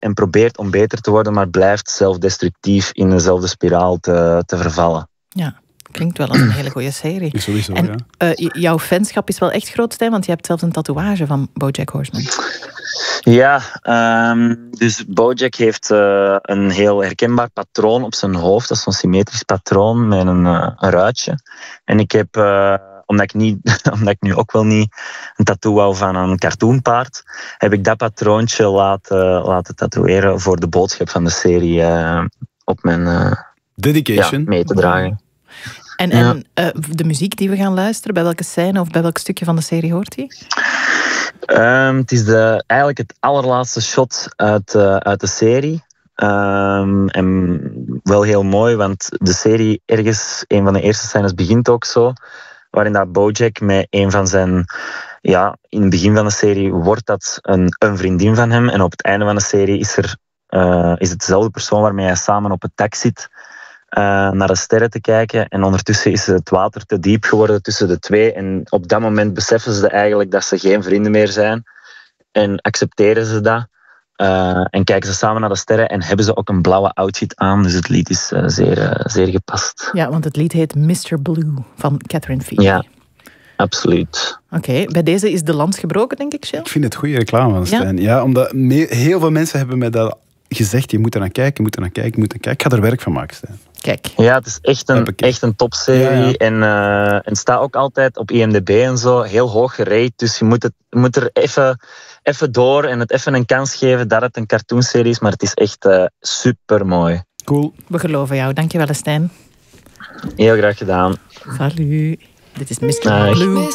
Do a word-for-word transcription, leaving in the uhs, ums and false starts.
en probeert om beter te worden, maar blijft zelfdestructief in dezelfde spiraal te, te vervallen. Ja, klinkt wel als een hele goede serie. Sowieso, en ja. uh, jouw fanschap is wel echt groot, Stijn, want je hebt zelfs een tatoeage van BoJack Horseman. Ja, um, dus BoJack heeft uh, een heel herkenbaar patroon op zijn hoofd. Dat is zo'n symmetrisch patroon met een, uh, een ruitje. En ik heb, uh, omdat, ik niet, omdat ik nu ook wel niet een tattoo wou van een cartoonpaard, heb ik dat patroontje laten, laten tatoeëren voor de boodschap van de serie uh, op mijn uh, dedication ja, mee te dragen. En, en ja. uh, de muziek die we gaan luisteren, bij welke scène of bij welk stukje van de serie hoort die? Um, het is de, eigenlijk het allerlaatste shot uit, uh, uit de serie. Um, en wel heel mooi, want de serie ergens, een van de eerste scènes begint ook zo, waarin dat BoJack met een van zijn, ja, in het begin van de serie wordt dat een, een vriendin van hem en op het einde van de serie is, er, uh, is het dezelfde persoon waarmee hij samen op het dak zit uh, naar de sterren te kijken en ondertussen is het water te diep geworden tussen de twee en op dat moment beseffen ze eigenlijk dat ze geen vrienden meer zijn en accepteren ze dat. Uh, en kijken ze samen naar de sterren en hebben ze ook een blauwe outfit aan. Dus het lied is uh, zeer, uh, zeer gepast. Ja, want het lied heet mister Blue van Catherine Feeney. Ja, absoluut. Oké, okay, bij deze is de lans gebroken, denk ik, Gilles? Ik vind het goede reclame van Stijn. Ja? ja, omdat me- heel veel mensen hebben mij dat gezegd. Je moet er naar kijken, je moet er naar kijken, je moet er naar kijken. Ik ga er werk van maken, Stijn. Kijk. Ja, het is echt een, echt een topserie. Ja, ja. En uh, het staat ook altijd op I M D B en zo heel hoog gerate. Dus je moet, het, je moet er even, even door en het even een kans geven dat het een cartoonserie is. Maar het is echt uh, super mooi. Cool. We geloven jou. Dankjewel, Stijn. Heel graag gedaan. Salut. Dit is mister Blue.